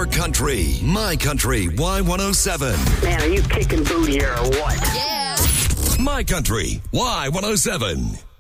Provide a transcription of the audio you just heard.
Your country, my country, Y107. Man, are you kicking booty here or what? My country, Y107.